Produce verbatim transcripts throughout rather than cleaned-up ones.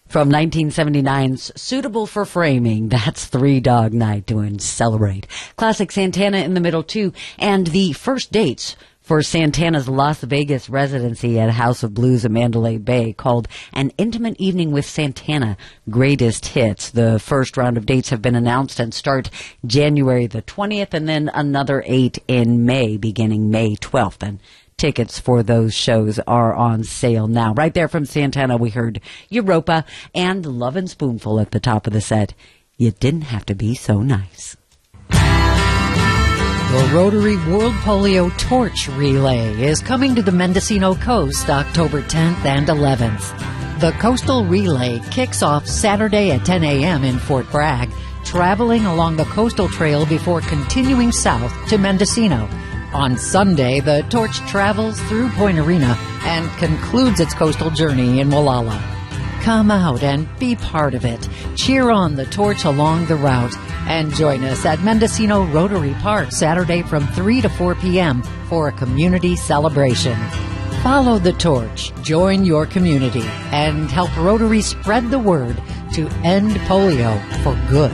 From nineteen seventy-nine's Suitable for Framing, that's Three Dog Night doing Celebrate. Classic Santana in the middle, too. And the first dates for Santana's Las Vegas residency at House of Blues at Mandalay Bay, called An Intimate Evening with Santana, Greatest Hits. The first round of dates have been announced and start January the twentieth, and then another eight in May, beginning May twelfth. And tickets for those shows are on sale now. Right there from Santana, we heard Europa and Lovin' Spoonful at the top of the set. You didn't have to be so nice. The Rotary World Polio Torch Relay is coming to the Mendocino Coast October tenth and eleventh. The Coastal Relay kicks off Saturday at ten a.m. in Fort Bragg, traveling along the coastal trail before continuing south to Mendocino. On Sunday, the torch travels through Point Arena and concludes its coastal journey in Molalla. Come out and be part of it. Cheer on the torch along the route and join us at Mendocino Rotary Park Saturday from three to four p.m. for a community celebration. Follow the torch, join your community, and help Rotary spread the word to end polio for good.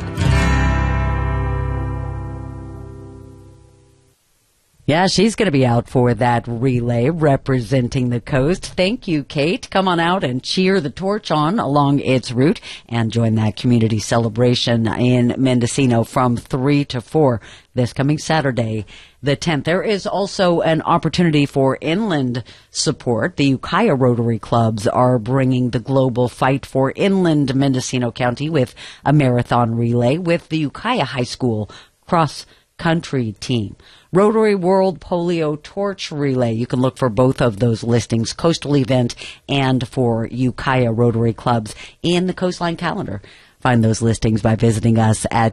Yeah, she's going to be out for that relay representing the coast. Thank you, Kate. Come on out and cheer the torch on along its route and join that community celebration in Mendocino from three to four this coming Saturday, the tenth. There is also an opportunity for inland support. The Ukiah Rotary Clubs are bringing the global fight for inland Mendocino County with a marathon relay with the Ukiah High School cross country team. Rotary World Polio Torch Relay. You can look for both of those listings, Coastal Event and for Ukiah Rotary Clubs, in the Coastline calendar. Find those listings by visiting us at